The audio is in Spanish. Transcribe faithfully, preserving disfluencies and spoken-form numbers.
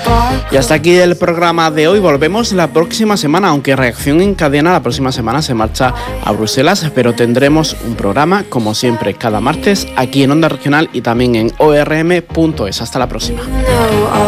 Y hasta aquí el programa de hoy. Volvemos la próxima semana, aunque Reacción en Cadena la próxima semana se marcha a Bruselas, pero tendremos un programa, como siempre, cada martes aquí en Onda Regional y también en o r m punto es. Hasta la próxima.